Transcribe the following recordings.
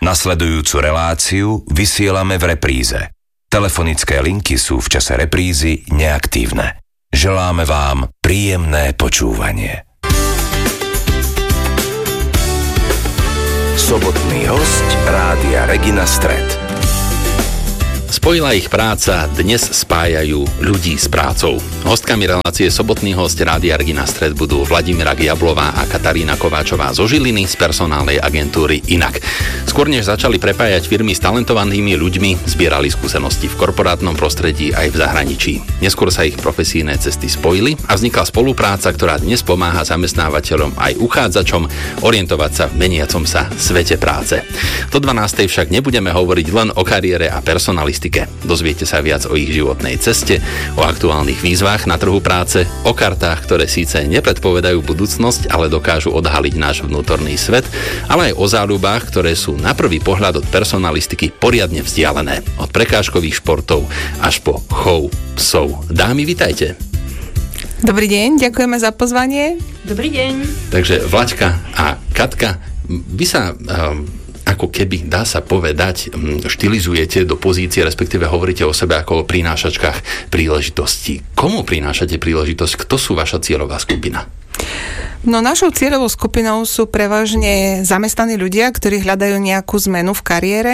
Nasledujúcu reláciu vysielame v repríze. Telefonické linky sú v čase reprízy neaktívne. Želáme vám príjemné počúvanie. Sobotný hosť Rádia Regina Stred. Spojila ich práca, dnes spájajú ľudí s prácou. Hostkami relácie Sobotný hosť Rádia Regina Stred budú Vladimíra Jablová a Katarína Kováčová zo Žiliny z personálnej agentúry Inak. Skôr než začali prepájať firmy s talentovanými ľuďmi, zbierali skúsenosti v korporátnom prostredí aj v zahraničí. Neskôr sa ich profesijné cesty spojili a vznikla spolupráca, ktorá dnes pomáha zamestnávateľom aj uchádzačom orientovať sa v meniacom sa svete práce. Do 12. však nebudeme hovoriť len o kariére a personalistike. Dozviete sa viac o ich životnej ceste, o aktuálnych výzvach na trhu práce, o kartách, ktoré síce nepredpovedajú budúcnosť, ale dokážu odhaliť náš vnútorný svet, ale aj o záľubách, ktoré sú na prvý pohľad od personalistiky poriadne vzdialené. Od prekážkových športov až po chov psov. Dámy, vitajte. Dobrý deň, ďakujeme za pozvanie. Dobrý deň. Takže Vlaďka a Katka, vy sa ako keby, dá sa povedať, štilizujete do pozície, respektíve hovoríte o sebe ako o prinášačkách príležitostí. Komu prinášate príležitosť? Kto sú vaša cieľová skupina? No, našou cieľovou skupinou sú prevažne zamestnaní ľudia, ktorí hľadajú nejakú zmenu v kariére,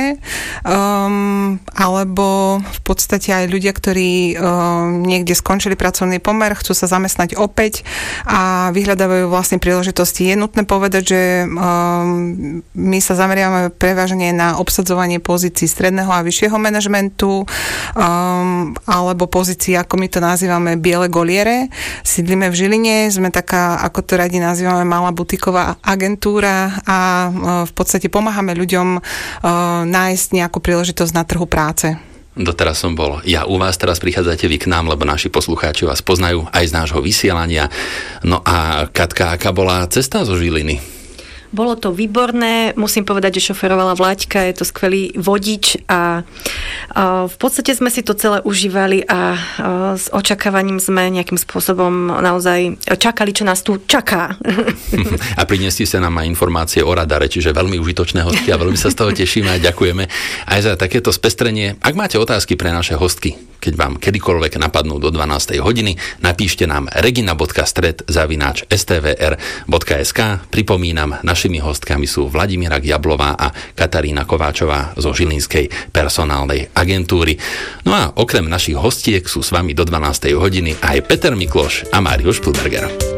alebo v podstate aj ľudia, ktorí niekde skončili pracovný pomer, chcú sa zamestnať opäť a vyhľadávajú vlastne príležitosti. Je nutné povedať, že my sa zameriavame prevažne na obsadzovanie pozícií stredného a vyššieho manažmentu, alebo pozícií, ako my to nazývame, biele goliere. Sídlime v Žiline, sme taká, ako to radi nazývame, malá butiková agentúra a v podstate pomáhame ľuďom nájsť nejakú príležitosť na trhu práce. Doteraz som bol ja u vás, teraz prichádzate vy k nám, lebo naši poslucháči vás poznajú aj z nášho vysielania. No a Katka, aká bola cesta zo Žiliny? Bolo to výborné, musím povedať, že šoferovala Vlaďka, je to skvelý vodič a v podstate sme si to celé užívali a s očakávaním sme nejakým spôsobom naozaj čakali, čo nás tu čaká. A priniesli sa nám aj informácie o radare, čiže veľmi užitočné hostky a veľmi sa z toho tešíme a ďakujeme aj za takéto spestrenie. Ak máte otázky pre naše hostky, keď vám kedykoľvek napadnú do 12. hodiny, napíšte nám regina.stred@stvr.sk. Pripomínam, našimi hostkami sú Vladimíra Jablová a Katarína Kováčová zo Žilinskej personálnej agentúry. No a okrem našich hostiek sú s vami do 12. hodiny aj Peter Mikloš a Máriuš Plberger.